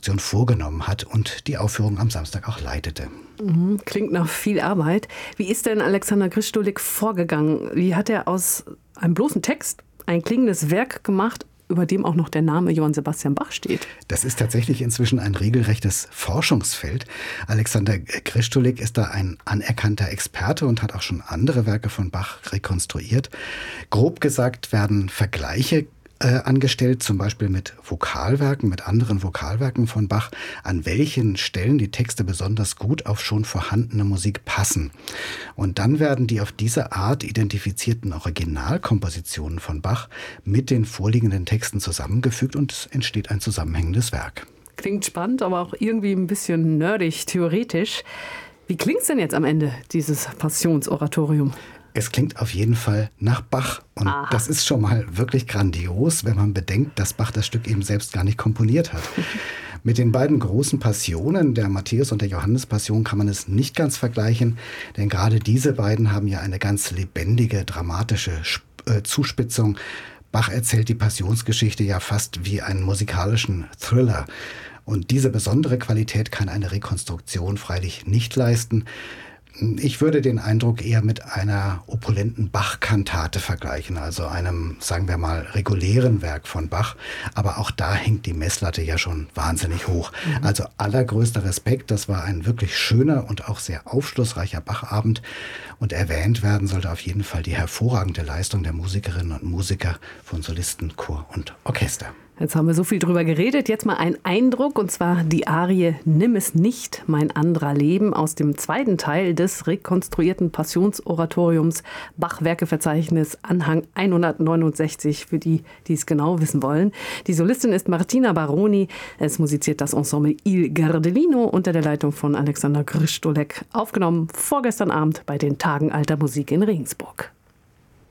Rekonstruktion vorgenommen hat und die Aufführung am Samstag auch leitete. Klingt nach viel Arbeit. Wie ist denn Alexander Gristolik vorgegangen? Wie hat er aus einem bloßen Text ein klingendes Werk gemacht, über dem auch noch der Name Johann Sebastian Bach steht? Das ist tatsächlich inzwischen ein regelrechtes Forschungsfeld. Alexander Gristolik ist da ein anerkannter Experte und hat auch schon andere Werke von Bach rekonstruiert. Grob gesagt werden Vergleiche angestellt, zum Beispiel mit Vokalwerken, mit anderen Vokalwerken von Bach, an welchen Stellen die Texte besonders gut auf schon vorhandene Musik passen. Und dann werden die auf diese Art identifizierten Originalkompositionen von Bach mit den vorliegenden Texten zusammengefügt und es entsteht ein zusammenhängendes Werk. Klingt spannend, aber auch irgendwie ein bisschen nerdig, theoretisch. Wie klingt es denn jetzt am Ende, dieses Passionsoratorium? Es klingt auf jeden Fall nach Bach. Und das ist schon mal wirklich grandios, wenn man bedenkt, dass Bach das Stück eben selbst gar nicht komponiert hat. Mit den beiden großen Passionen, der Matthäus- und der Johannes-Passion, kann man es nicht ganz vergleichen. Denn gerade diese beiden haben ja eine ganz lebendige, dramatische Zuspitzung. Bach erzählt die Passionsgeschichte ja fast wie einen musikalischen Thriller. Und diese besondere Qualität kann eine Rekonstruktion freilich nicht leisten. Ich würde den Eindruck eher mit einer opulenten Bach-Kantate vergleichen, also einem, sagen wir mal, regulären Werk von Bach. Aber auch da hängt die Messlatte ja schon wahnsinnig hoch. Also allergrößter Respekt, das war ein wirklich schöner und auch sehr aufschlussreicher Bachabend. Und erwähnt werden sollte auf jeden Fall die hervorragende Leistung der Musikerinnen und Musiker von Solisten, Chor und Orchester. Jetzt haben wir so viel drüber geredet. Jetzt mal ein Eindruck, und zwar die Arie »Nimm es nicht, mein anderer Leben« aus dem zweiten Teil des rekonstruierten Passionsoratoriums Bach-Werkeverzeichnis Anhang 169, für die, die es genau wissen wollen. Die Solistin ist Martina Baroni. Es musiziert das Ensemble Il Gardelino unter der Leitung von Alexander Gristolik. Aufgenommen vorgestern Abend bei den Tagen Alter Musik in Regensburg.